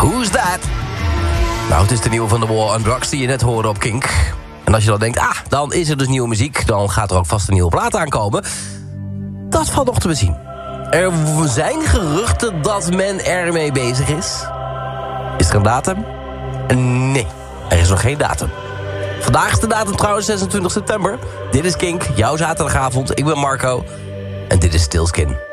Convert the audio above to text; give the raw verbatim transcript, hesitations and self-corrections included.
Who's That? Nou, het is de nieuwe van The War on Drugs die je net hoorde op Kink. En als je dan denkt, ah, dan is er dus nieuwe muziek, dan gaat er ook vast een nieuwe plaat aankomen. Dat valt nog te bezien. Er zijn geruchten dat men ermee bezig is. Is er een datum? Nee, er is nog geen datum. Vandaag is de datum trouwens zesentwintig september. Dit is Kink, jouw zaterdagavond. Ik ben Marco. En dit is Stillskin.